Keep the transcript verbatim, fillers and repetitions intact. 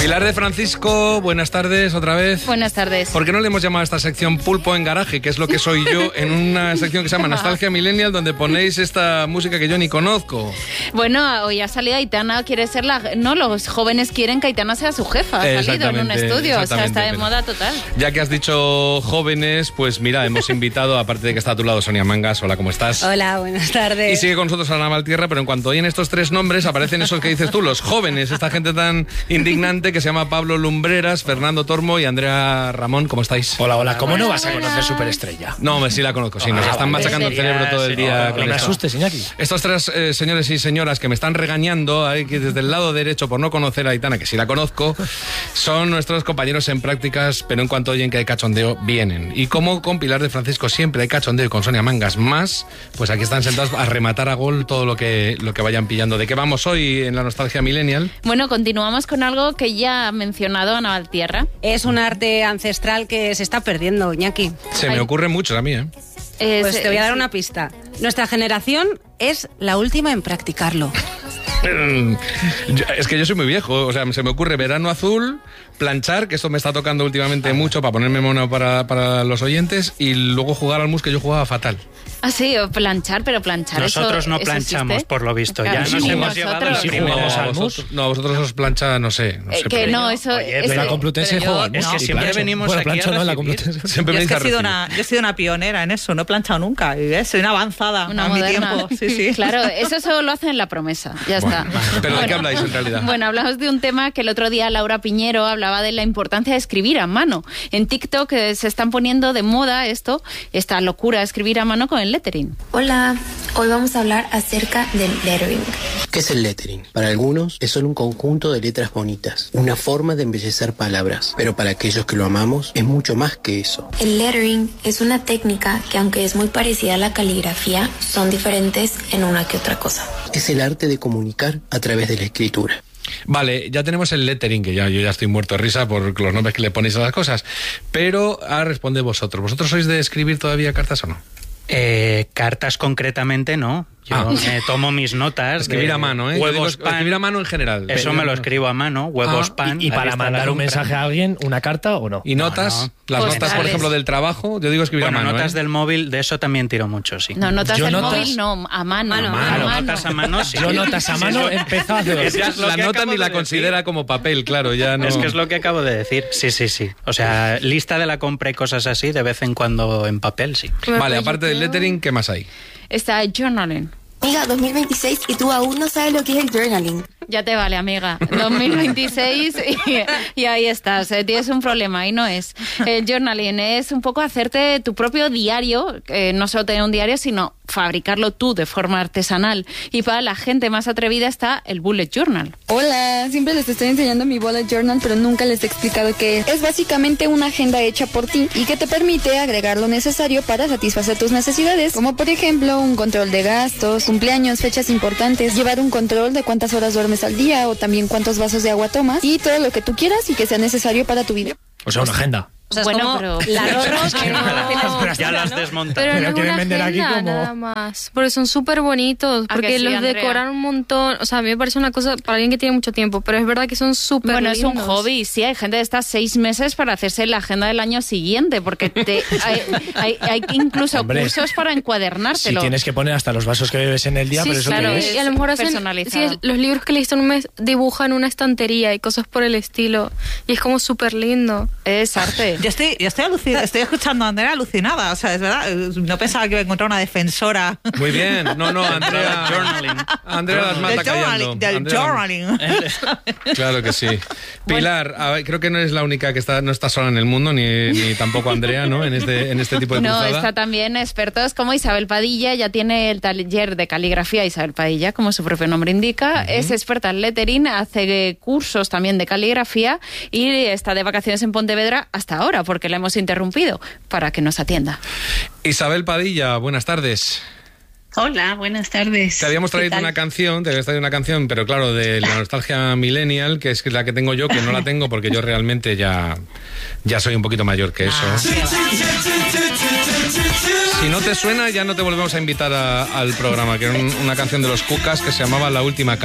Pilar de Francisco, buenas tardes otra vez. Buenas tardes. ¿Por qué no le hemos llamado a esta sección Pulpo en Garaje, que es lo que soy yo, en una sección que se llama Nostalgia Millennial, donde ponéis esta música que yo ni conozco? Bueno, hoy ha salido Aitana, quiere ser la... No, los jóvenes quieren que Aitana sea su jefa, ha salido en un estudio, o sea, está de moda total. Ya que has dicho jóvenes, pues mira, hemos invitado, aparte de que está a tu lado Sonia Mangas, hola, ¿cómo estás? Hola, buenas tardes. Y sigue con nosotros Ana Valtierra, pero en cuanto oyen estos tres nombres, aparecen esos que dices tú, los jóvenes, esta gente tan indignante que se llama Pablo Lumbreras, Fernando Tormo y Andrea Ramón. ¿Cómo estáis? Hola, hola. ¿Cómo no vas a conocer Superestrella? No, sí la conozco, sí. Nos Ah, están vale. machacando el cerebro todo el día. No, no me asustes, Iñaki. Estos tres eh, señores y señoras que me están regañando ahí, que desde el lado derecho por no conocer a Aitana, que sí la conozco, son nuestros compañeros en prácticas, pero en cuanto oyen que hay cachondeo, vienen. Y como con Pilar de Francisco siempre hay cachondeo y con Sonia Mangas más, pues aquí están sentados a rematar a gol todo lo que, lo que vayan pillando. ¿De qué vamos hoy en la Nostalgia Millennial? Bueno, continuamos con algo que ya ha mencionado Ana Valtierra. Es un arte ancestral que se está perdiendo, Iñaki. Se Ay. me ocurre mucho a mí, ¿eh? Es, Pues te voy a dar sí. una pista. Nuestra generación es la última en practicarlo. Es que yo soy muy viejo, o sea, se me ocurre verano azul, planchar, que esto me está tocando últimamente mucho para ponerme mono para, para los oyentes, y luego jugar al mus, que yo jugaba fatal. Ah, sí, o planchar, pero planchar Nosotros eso, no eso planchamos, existe. por lo visto. Claro, Ya sí, nos hemos nosotros. llevado los Sí, primeros jugamos al al mus. vosotros, no, vosotros os plancha, no sé. No Eh, sé que pero- no, eso... Oye, eso- En la Complutense pero yo- juegan. Es que Y siempre plancha. venimos bueno, aquí a plancha no en la recibir. Complutense. Siempre Yo me es que dice he sido, recibir. una, yo he sido una pionera en eso, no he planchado nunca. Y ves, soy una avanzada Una a mi moderna. tiempo. Sí, sí. Claro, eso solo lo hacen en la promesa, ya está. ¿Pero de qué habláis en realidad? Bueno, hablamos de un tema que el otro día Laura Piñero hablaba de la importancia de escribir a mano. En TikTok eh, se están poniendo de moda esto, esta locura de escribir a mano con el lettering. Hola, hoy vamos a hablar acerca del lettering. ¿Qué es el lettering? Para algunos es solo un conjunto de letras bonitas, una forma de embellecer palabras, pero para aquellos que lo amamos es mucho más que eso. El lettering es una técnica que, aunque es muy parecida a la caligrafía, son diferentes en una que otra cosa. Es el arte de comunicar a través de la escritura. Vale, ya tenemos el lettering, que ya yo ya estoy muerto de risa por los nombres que le ponéis a las cosas, pero ahora responde vosotros. ¿Vosotros sois de escribir todavía cartas o no? Eh, cartas concretamente no. Yo Ah. me tomo mis notas. Escribir de a mano, ¿eh? Yo digo Huevos pan. escribir a mano en general. Eso Pero- me lo escribo a mano. Huevos Ah, pan. ¿Y, y la para lista mandar la un mensaje compra. a alguien, una carta o no? ¿Y notas? No, no. Las Postales. notas, por ejemplo, del trabajo, yo digo escribir Bueno, a mano, notas ¿eh? del móvil, de eso también tiro mucho, sí. No, notas Yo del notas- móvil, no, a mano. Mano, a Claro, mano. notas a mano sí. Yo notas a mano he empezado hace dos. Es que es lo La que nota acabo ni la de considera decir. como papel, claro, ya no... Es que es lo que acabo de decir. Sí, sí, sí. O sea, lista de la compra y cosas así, de vez en cuando en papel, sí. Vale, aparte del lettering, ¿qué más hay? Está journaling. Amiga, dos mil veintiséis y tú aún no sabes lo que es el journaling. Ya te vale, amiga. dos mil veintiséis y, y ahí estás. Eh, tienes un problema y no es. El journaling es un poco hacerte tu propio diario, eh, no solo tener un diario, sino fabricarlo tú de forma artesanal. Y para la gente más atrevida está el bullet journal. Hola, siempre les estoy enseñando mi bullet journal, pero nunca les he explicado qué es. Es básicamente una agenda hecha por ti y que te permite agregar lo necesario para satisfacer tus necesidades, como por ejemplo un control de gastos, cumpleaños, fechas importantes, llevar un control de cuántas horas duermes al día o también cuántos vasos de agua tomas y todo lo que tú quieras y que sea necesario para tu vida. O sea, una agenda. O sea, es Bueno, como pero- la Rorros que no Ya, ya las desmontas. Pero, Pero no es quieren una vender aquí agenda, como- nada más. Porque son súper bonitos. ¿A Porque que sí, los Andrea? decoran un montón. O sea, a mí me parece una cosa para alguien que tiene mucho tiempo. Pero es verdad que son súper Bueno, es un lindos. hobby, sí, hay gente que está seis meses para hacerse la agenda del año siguiente, porque te, hay, hay, hay incluso Hombre, cursos para Si encuadernártelo. tienes que poner hasta los vasos que bebes en el día, Sí, pero eso claro, qué es- es. Y a lo mejor hacen, personalizado. sí, los libros que leíste en un mes dibujan una estantería y cosas por el estilo. Y es como súper lindo. Es arte. Yo estoy, yo estoy, alucin- estoy escuchando a Andrea alucinada. O sea, es verdad. No pensaba que iba a encontrar una defensora Muy bien, no, no, Andrea... Journaling. Andrea las mata del callando. journaling. Del Andrea- journaling. Claro que sí. Pilar, a ver, creo que no eres la única que está, no está sola en el mundo, ni, ni tampoco Andrea, ¿no? En este, en este tipo de No, cruzada. está también expertos como Isabel Padilla, ya tiene el taller de caligrafía Isabel Padilla, como su propio nombre indica, es experta en lettering, hace cursos también de caligrafía y está de vacaciones en Pontevedra hasta ahora, porque la hemos interrumpido, para que nos atienda. Isabel Padilla, buenas tardes. Hola, buenas tardes. Te habíamos ¿Qué traído tal? una canción, te habíamos traído una canción, pero claro, de la nostalgia millennial, que es la que tengo yo, que no la tengo porque yo realmente ya, ya soy un poquito mayor que eso. Si no te suena, ya no te volvemos a invitar a- al programa, que era un- una canción de los Cucas que se llamaba La Última